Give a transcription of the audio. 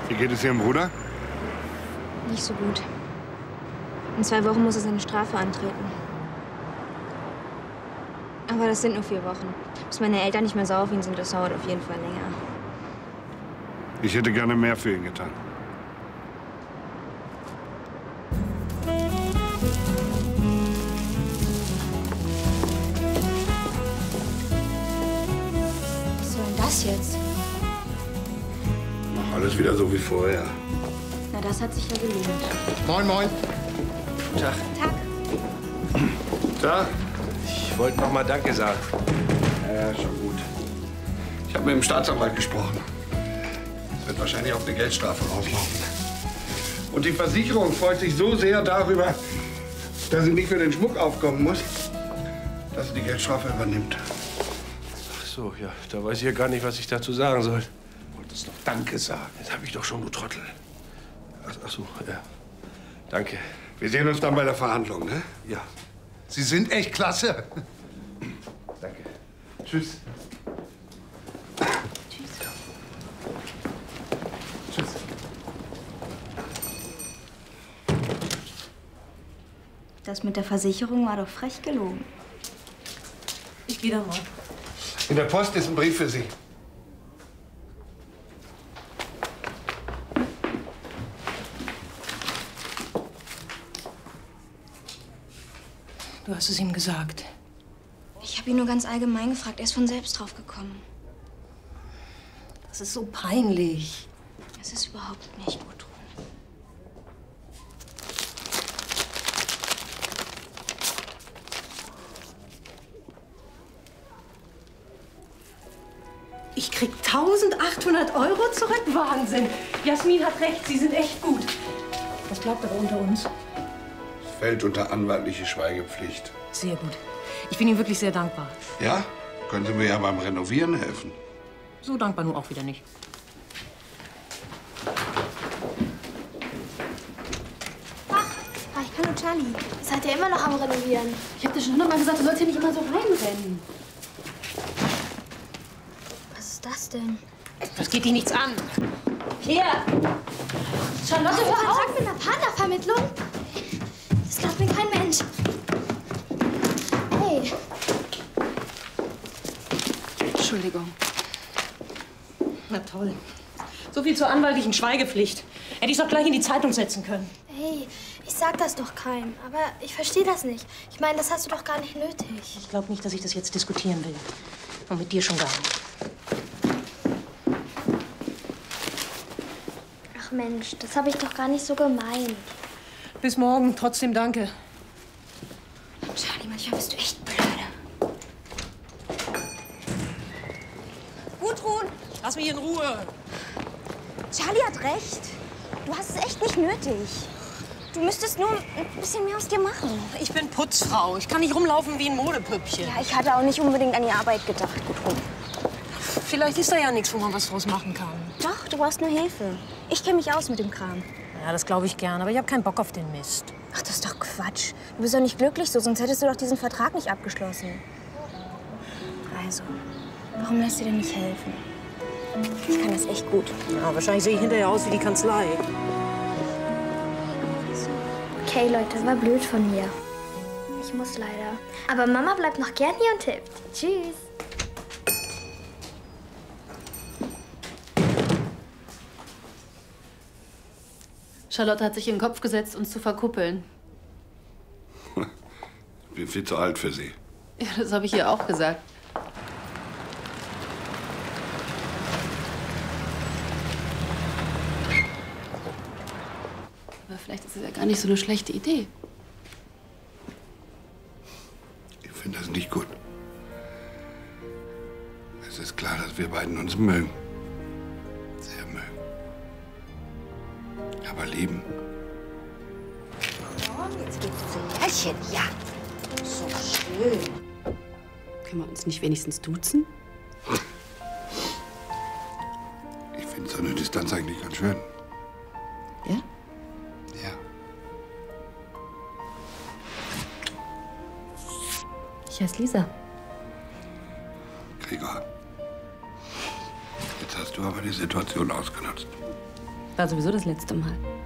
Wie geht es Ihrem Bruder? Nicht so gut. In 2 Wochen muss er seine Strafe antreten. Aber das sind nur 4 Wochen. Bis meine Eltern nicht mehr sauer auf ihn sind, das dauert auf jeden Fall länger. Ich hätte gerne mehr für ihn getan. Was soll denn das jetzt? Mach alles wieder so wie vorher. Na, das hat sich ja gelohnt. Moin, moin. Guten Tag. Tag. Tag. Ich wollte noch mal Danke sagen. Ja, schon gut. Ich habe mit dem Staatsanwalt gesprochen. Es wird wahrscheinlich auf eine Geldstrafe rauslaufen. Und die Versicherung freut sich so sehr darüber, dass sie nicht für den Schmuck aufkommen muss, dass sie die Geldstrafe übernimmt. Ach so, ja, da weiß ich ja gar nicht, was ich dazu sagen soll. Wolltest doch Danke sagen. Das habe ich doch schon, du Trottel. Ach so, ja. Danke. Wir sehen uns dann bei der Verhandlung, ne? Ja, Sie sind echt klasse. danke. Tschüss. Tschüss. Das mit der Versicherung war doch frech gelogen. Ich gehe da mal. In der Post ist ein Brief für Sie. Du hast es ihm gesagt. Ich habe ihn nur ganz allgemein gefragt. Er ist von selbst drauf gekommen. Das ist so peinlich. Es ist überhaupt nicht gut. Ich krieg 1.800 € zurück. Wahnsinn. Jasmin hat recht, Sie sind echt gut. Das bleibt aber unter uns. Fällt unter anwaltliche Schweigepflicht. Sehr gut. Ich bin Ihnen wirklich sehr dankbar. Ja? Können Sie mir ja beim Renovieren helfen? So dankbar nur auch wieder nicht. Hi, hallo Charlie. Seid ihr immer noch am Renovieren? Ich hab dir schon 100-mal gesagt, du sollst hier nicht immer so reinrennen. Was ist das denn? Das geht dich nichts an. Hier! Charlotte, hör auf! Vertrag mit einer Partnervermittlung? Das glaubt mir kein Mensch. Hey. Entschuldigung. Na toll. So viel zur anwaltlichen Schweigepflicht. Hätte ich doch gleich in die Zeitung setzen können. Hey, ich sag das doch keinem. Aber ich verstehe das nicht. Ich meine, das hast du doch gar nicht nötig. Ich glaube nicht, dass ich das jetzt diskutieren will. Und mit dir schon gar nicht. Ach Mensch, das habe ich doch gar nicht so gemeint. Bis morgen. Trotzdem danke. Charlie, manchmal bist du echt blöde. Gudrun, lass mich in Ruhe. Charlie hat recht. Du hast es echt nicht nötig. Du müsstest nur ein bisschen mehr aus dir machen. Ich bin Putzfrau. Ich kann nicht rumlaufen wie ein Modepüppchen. Ja, ich hatte auch nicht unbedingt an die Arbeit gedacht, Gudrun. Vielleicht ist da ja nichts, wo man was draus machen kann. Doch, du brauchst nur Hilfe. Ich kenne mich aus mit dem Kram. Ja, das glaube ich gern, aber ich habe keinen Bock auf den Mist. Ach, das ist doch Quatsch. Du bist doch nicht glücklich so, sonst hättest du doch diesen Vertrag nicht abgeschlossen. Also, warum lässt du dir nicht helfen? Ich kann das echt gut. Ja, wahrscheinlich sehe ich hinterher aus wie die Kanzlei. Okay, Leute, war blöd von mir. Ich muss leider. Aber Mama bleibt noch gern hier und hilft. Tschüss. Charlotte hat sich in den Kopf gesetzt, uns zu verkuppeln. Ich bin viel zu alt für Sie. Ja, das habe ich ihr auch gesagt. Aber vielleicht ist es ja gar nicht so eine schlechte Idee. Ich finde das nicht gut. Es ist klar, dass wir beiden uns mögen. Sehr mögen. Aber lieben. Jetzt geht's zu Härchen, ja. So schön. Können wir uns nicht wenigstens duzen? Ich finde so eine Distanz eigentlich ganz schön. Ja? Ja. Ich heiße Lisa. Gregor. Jetzt hast du aber die Situation ausgenutzt. War sowieso das letzte Mal.